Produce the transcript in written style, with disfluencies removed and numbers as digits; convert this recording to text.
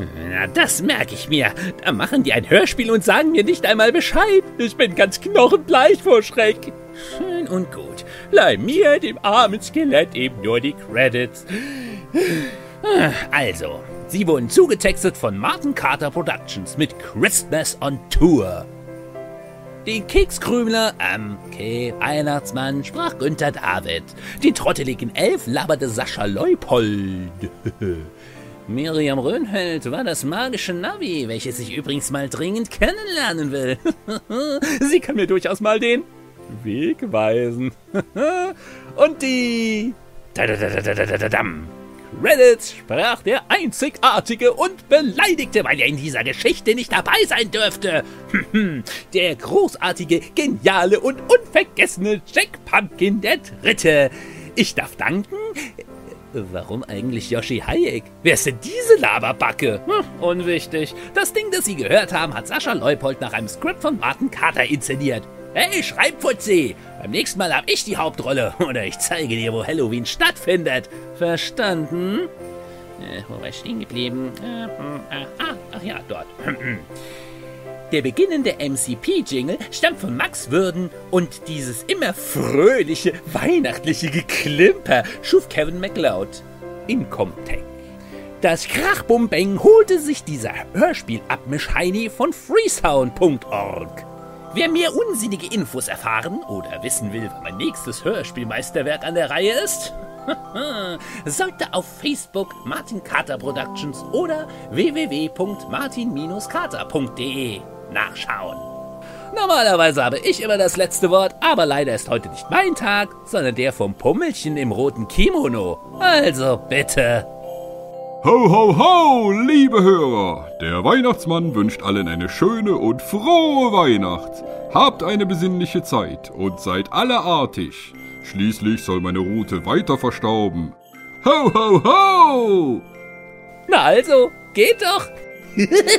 Na, das merke ich mir. Da machen die ein Hörspiel und sagen mir nicht einmal Bescheid. Ich bin ganz knochenbleich vor Schreck. Schön und gut. Leih mir, dem armen Skelett, eben nur die Credits. Also, sie wurden zugetextet von Martin Carter Productions mit Christmas on Tour. Den Kekskrümler, Weihnachtsmann, sprach Günther David. Den trotteligen Elf laberte Sascha Leupold. Miriam Röhnheld war das magische Navi, welches ich übrigens mal dringend kennenlernen will. Sie kann mir durchaus mal den Weg weisen. Und die Credits sprach der Einzigartige und Beleidigte, weil er in dieser Geschichte nicht dabei sein dürfte. Der großartige, geniale und unvergessene Jack Pumpkin III. Ich darf danken. Warum eigentlich Yoshi Hayek? Wer ist denn diese Laberbacke? Unwichtig. Das Ding, das Sie gehört haben, hat Sascha Leupold nach einem Skript von Martin Carter inszeniert. Hey, Schreibfutzi! Beim nächsten Mal habe ich die Hauptrolle. Oder ich zeige dir, wo Halloween stattfindet. Verstanden? Wo war ich stehen geblieben? Ach ja, dort. Der beginnende MCP-Jingle stammt von Max Würden und dieses immer fröhliche, weihnachtliche Geklimper schuf Kevin MacLeod in Comtech. Das Krachbumbeng holte sich dieser Hörspiel-Abmisch-Heini von freesound.org. Wer mehr unsinnige Infos erfahren oder wissen will, wann mein nächstes Hörspielmeisterwerk an der Reihe ist, sollte auf Facebook Martin Carter Productions oder www.martin-carter.de nachschauen. Normalerweise habe ich immer das letzte Wort, aber leider ist heute nicht mein Tag, sondern der vom Pummelchen im roten Kimono. Also bitte. Ho, ho, ho, liebe Hörer! Der Weihnachtsmann wünscht allen eine schöne und frohe Weihnacht. Habt eine besinnliche Zeit und seid alle artig. Schließlich soll meine Rute weiter verstauben. Ho, ho, ho! Na also, geht doch!